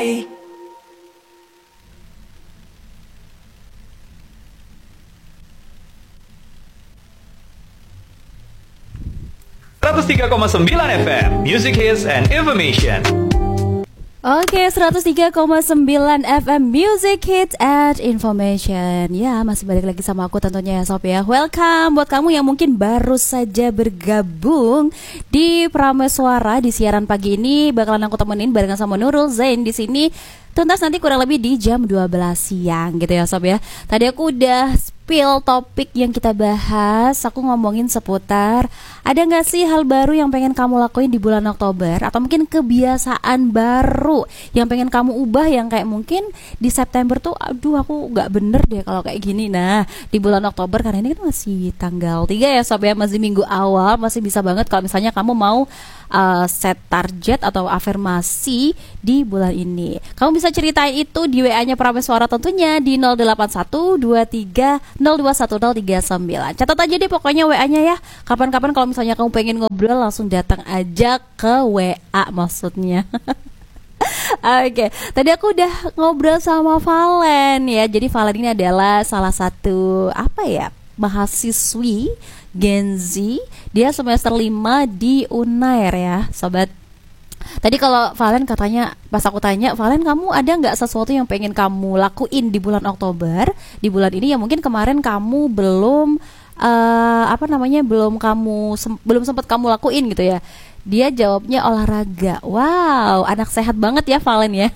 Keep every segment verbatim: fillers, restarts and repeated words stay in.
Hai. seratus tiga koma sembilan F M Music Hits and Information. Oke, seratus tiga koma sembilan F M Music Hits and Information. Ya, masih balik lagi sama aku tentunya ya Sob ya. Welcome buat kamu yang mungkin baru saja bergabung di Prameswara di siaran pagi ini. Bakalan aku temenin barengan sama Nurul Zain di sini. Tuntas nanti kurang lebih di jam dua belas siang gitu ya Sob ya. Tadi aku udah spill topik yang kita bahas. Aku ngomongin seputar ada gak sih hal baru yang pengen kamu lakuin di bulan Oktober, atau mungkin kebiasaan baru yang pengen kamu ubah yang kayak mungkin di September tuh aduh aku gak bener deh kalau kayak gini. Nah di bulan Oktober, karena ini kan masih tanggal tiga ya Sob ya, masih minggu awal, masih bisa banget kalau misalnya kamu mau uh, set target atau afirmasi di bulan ini. Kamu bisa ceritain itu di W A-nya Prameswara tentunya di nol delapan satu dua tiga nol dua satu nol tiga sembilan. Catat aja deh pokoknya W A-nya ya. Kapan-kapan kalau misalnya kamu pengen ngobrol langsung datang aja ke W A maksudnya. Oke, okay. Tadi aku udah ngobrol sama Valen ya. Jadi Valen ini adalah salah satu apa ya, mahasiswi Gen Z. Dia semester lima di Unair ya, sobat. Tadi kalau Valen katanya, pas aku tanya, Valen kamu ada nggak sesuatu yang pengen kamu lakuin di bulan Oktober, di bulan ini yang mungkin kemarin kamu belum uh, apa namanya belum kamu sem- belum sempat kamu lakuin gitu ya? Dia jawabnya olahraga. Wow, anak sehat banget ya Valen ya.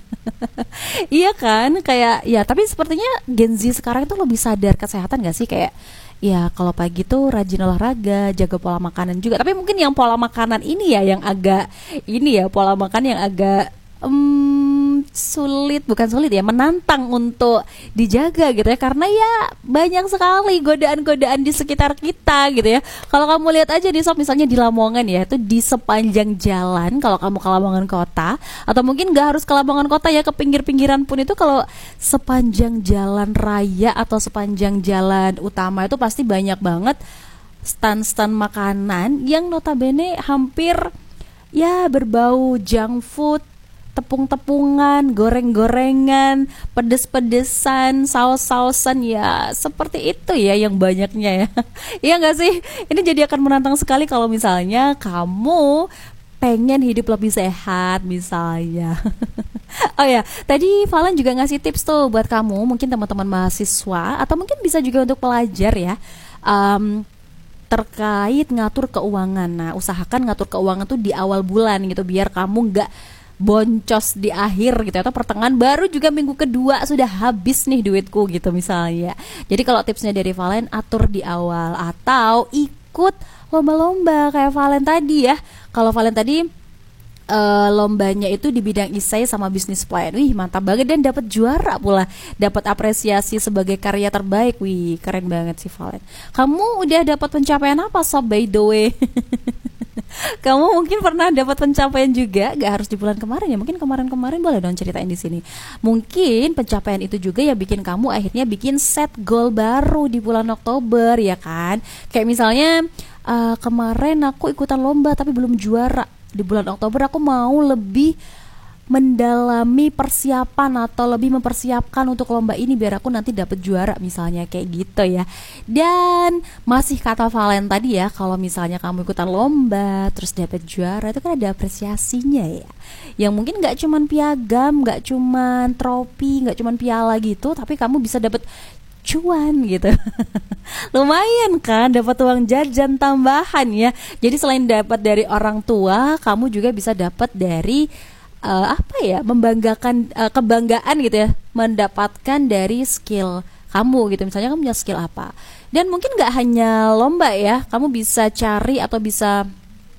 Iya kan, kayak ya. Tapi sepertinya Gen Z sekarang itu lebih sadar kesehatan nggak sih, kayak ya kalau pagi tuh rajin olahraga, jaga pola makanan juga. Tapi mungkin yang pola makanan ini ya yang agak ini ya, pola makan yang agak um, sulit, bukan sulit ya, menantang untuk dijaga gitu ya. Karena ya banyak sekali godaan-godaan di sekitar kita gitu ya. Kalau kamu lihat aja di Sob, misalnya di Lamongan ya, itu di sepanjang jalan, kalau kamu ke Lamongan kota, atau mungkin gak harus ke Lamongan kota ya, ke pinggir-pinggiran pun itu, kalau sepanjang jalan raya atau sepanjang jalan utama itu pasti banyak banget stand-stand makanan yang notabene hampir ya berbau junk food, tepung-tepungan, goreng-gorengan, pedes-pedesan, saus-sausan, ya seperti itu ya yang banyaknya ya. Iya gak sih? Ini jadi akan menantang sekali kalau misalnya kamu pengen hidup lebih sehat misalnya. Oh ya, tadi Valen juga ngasih tips tuh buat kamu, mungkin teman-teman mahasiswa atau mungkin bisa juga untuk pelajar ya, um, terkait ngatur keuangan. Nah, usahakan ngatur keuangan tuh di awal bulan gitu, biar kamu nggak boncos di akhir gitu, atau pertengahan baru juga minggu kedua sudah habis nih duitku gitu misalnya. Jadi kalau tipsnya dari Valen, atur di awal atau ikut lomba-lomba kayak Valen tadi ya. Kalau Valen tadi uh, lombanya itu di bidang esai sama bisnis plan. Wih, mantap banget, dan dapat juara pula, dapat apresiasi sebagai karya terbaik. Wih, keren banget sih Valen. Kamu udah dapat pencapaian apa Sob, by the way? Kamu mungkin pernah dapat pencapaian juga, gak harus di bulan kemarin ya, mungkin kemarin-kemarin boleh dong ceritain di sini. Mungkin pencapaian itu juga ya bikin kamu akhirnya bikin set goal baru di bulan Oktober ya kan. Kayak misalnya uh, kemarin aku ikutan lomba tapi belum juara. Di bulan Oktober aku mau lebih mendalami persiapan atau lebih mempersiapkan untuk lomba ini biar aku nanti dapat juara misalnya, kayak gitu ya. Dan masih kata Valen tadi ya, kalau misalnya kamu ikutan lomba terus dapat juara, itu kan ada apresiasinya ya, yang mungkin nggak cuman piagam, nggak cuman trofi, nggak cuman piala gitu, tapi kamu bisa dapat cuan gitu. Lumayan kan, dapat uang jajan tambahan ya. Jadi selain dapat dari orang tua, kamu juga bisa dapat dari uh, apa ya, membanggakan, uh, kebanggaan gitu ya, mendapatkan dari skill kamu gitu. Misalnya kamu punya skill apa, dan mungkin nggak hanya lomba ya, kamu bisa cari atau bisa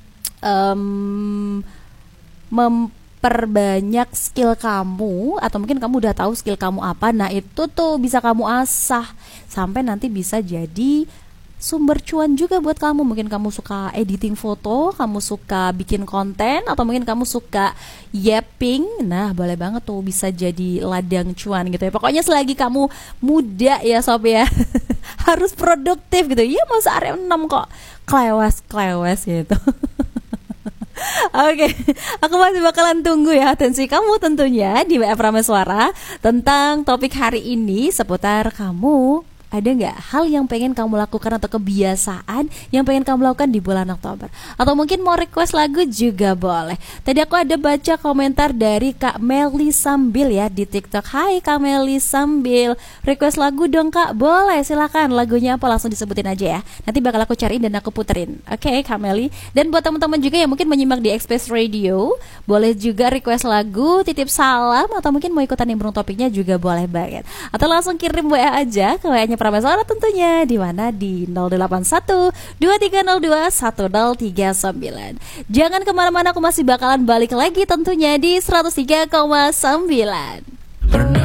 um, memperbanyak skill kamu, atau mungkin kamu udah tahu skill kamu apa. Nah itu tuh bisa kamu asah sampai nanti bisa jadi sumber cuan juga buat kamu. Mungkin kamu suka editing foto, kamu suka bikin konten, atau mungkin kamu suka yapping. Nah boleh banget tuh, bisa jadi ladang cuan gitu ya. Pokoknya selagi kamu muda ya Sob ya, harus produktif gitu. Ya masa area enam kok klewas-klewas gitu. Oke, aku masih bakalan tunggu ya atensi kamu tentunya di W F Rameswara tentang topik hari ini seputar kamu. Ada nggak hal yang pengen kamu lakukan atau kebiasaan yang pengen kamu lakukan di bulan Oktober? Atau mungkin mau request lagu juga boleh. Tadi aku ada baca komentar dari Kak Meli Sambil ya di TikTok. Hai Kak Meli Sambil, request lagu dong Kak. Boleh, silakan. Lagunya apa langsung disebutin aja ya. Nanti bakal aku cariin dan aku puterin. Oke okay, Kak Meli. Dan buat teman-teman juga yang mungkin menyimak di Express Radio, boleh juga request lagu, titip salam, atau mungkin mau ikutan nimbrung topiknya juga boleh banget. Atau langsung kirim W A aja ke W A-nya Prameswara tentunya, di mana di nol delapan satu dua tiga nol dua satu nol tiga sembilan. Jangan kemana-mana, aku masih bakalan balik lagi tentunya di seratus tiga koma sembilan.